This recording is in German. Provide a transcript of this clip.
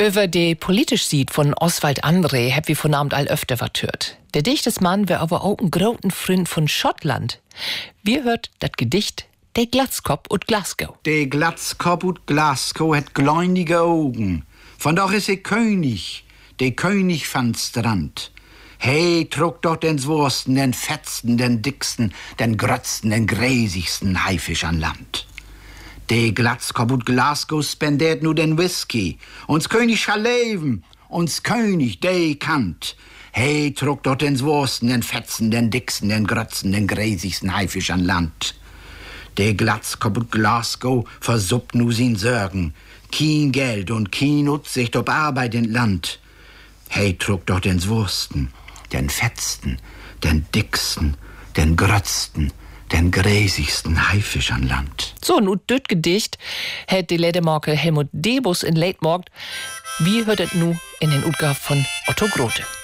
Über die politisch Sied von Oswald André hab wir von Abend all öfter was hört. Der Dichtesmann wär aber auch ein großen Freund von Schottland. Wir hört das Gedicht De Glatzkop und Glasgow. De Glatzkop und Glasgow het gleinige Augen. Von doch is König, de König van Strand. Hey, trug dort den Wursten, den fetzten, den dicksten, den grötzten, den gräsigsten Haifisch an Land. De Glatzkop und Glasgow spendiert nu den Whisky. Uns König schall leben, uns König, de Kant. Hey, trug dort den Wursten, den fetzen, den dicksten, den grötzten, den gräsigsten Haifisch an Land. De Glatzkop und Glasgow versuppt nu sin Sorgen. Kein Geld und kein Utsicht ob Arbeit in Land. Hey, trug dort den Wursten, den fetzten, den dicksten, den grötzten, den gräsigsten Haifisch an Land. So, nun düt Gedicht hätt die Ledemarke Helmut Debus in Leitmorgt. Wie hört es nu in den Utgab von Otto Grote?